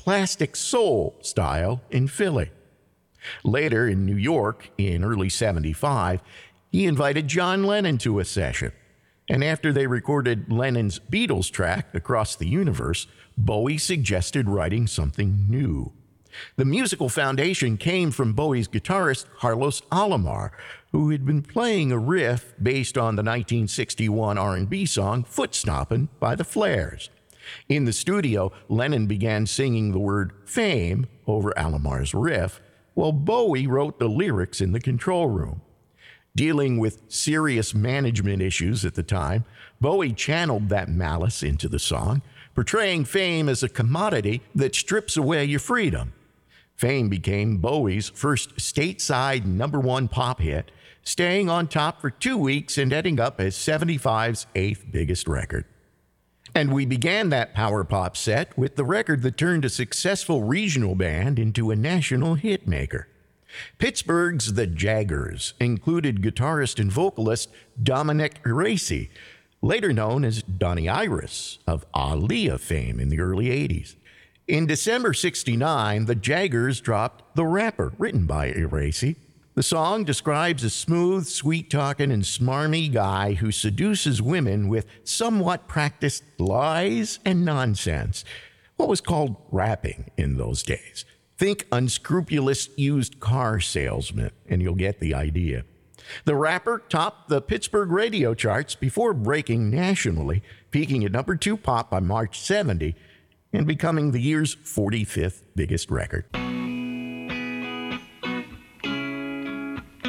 Plastic Soul style in Philly. Later in New York, in early 75, he invited John Lennon to a session. And after they recorded Lennon's Beatles track, Across the Universe, Bowie suggested writing something new. The musical foundation came from Bowie's guitarist Carlos Alomar, who had been playing a riff based on the 1961 R&B song Foot Stompin' by the Flares. In the studio, Lennon began singing the word fame over Alomar's riff, while Bowie wrote the lyrics in the control room. Dealing with serious management issues at the time, Bowie channeled that malice into the song, portraying fame as a commodity that strips away your freedom. Fame became Bowie's first stateside #1 pop hit, staying on top for 2 weeks and ending up as 75's 8th biggest record. And we began that power pop set with the record that turned a successful regional band into a national hit maker. Pittsburgh's The Jaggers included guitarist and vocalist Dominic Erasy, later known as Donnie Iris of Aaliyah fame in the early 80s. In December 69, The Jaggers dropped The Rapper, written by Erasy. The song describes a smooth, sweet-talking, and smarmy guy who seduces women with somewhat practiced lies and nonsense. What was called rapping in those days. Think unscrupulous used car salesman, and you'll get the idea. The Rapper topped the Pittsburgh radio charts before breaking nationally, peaking at #2 pop by March 70, and becoming the year's 45th biggest record.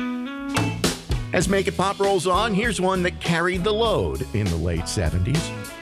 As Make It Pop rolls on, here's one that carried the load in the late 70s.